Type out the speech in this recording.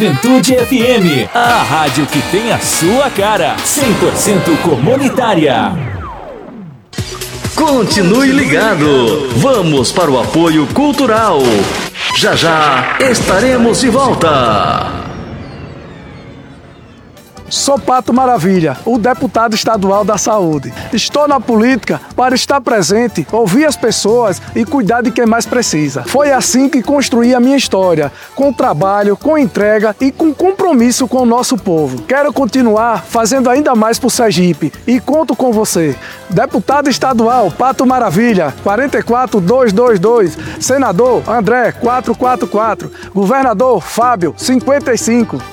Juventude FM, a rádio que tem a sua cara, 100% comunitária. Continue ligado, vamos para o apoio cultural. Já já estaremos de volta. Sou Pato Maravilha, o deputado estadual da saúde. Estou na política para estar presente, ouvir as pessoas e cuidar de quem mais precisa. Foi assim que construí a minha história, com trabalho, com entrega e com compromisso com o nosso povo. Quero continuar fazendo ainda mais por Sergipe e conto com você. Deputado estadual Pato Maravilha, 44222. Senador André, 444. Governador Fábio, 55.